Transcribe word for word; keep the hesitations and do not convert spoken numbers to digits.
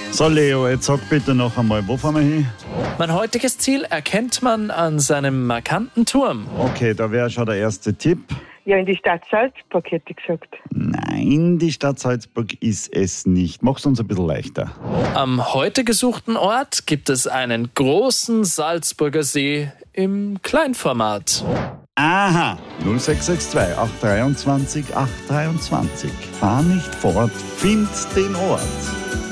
So Leo, jetzt sag bitte noch einmal, wo fahren wir hin? Mein heutiges Ziel erkennt man an seinem markanten Turm. Okay, da wäre schon der erste Tipp. Ja, in die Stadt Salzburg, hätte ich gesagt. Nein, die Stadt Salzburg ist es nicht. Mach's uns ein bisschen leichter. Am heute gesuchten Ort gibt es einen großen Salzburger See im Kleinformat. Aha, null sechs sechs zwei acht drei zwei acht drei zwei. Fahr nicht fort, find den Ort.